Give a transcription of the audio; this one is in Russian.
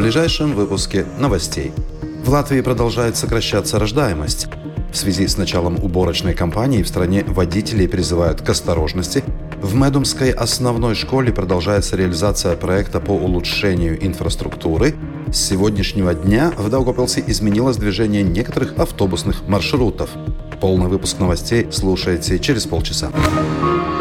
ближайшем выпуске новостей. В Латвии продолжает сокращаться рождаемость. В связи с началом уборочной кампании в стране водителей призывают к осторожности. В Медумской основной школе продолжается реализация проекта по улучшению инфраструктуры. С сегодняшнего дня в Даугавпилсе изменилось движение некоторых автобусных маршрутов. Полный выпуск новостей слушайте через полчаса.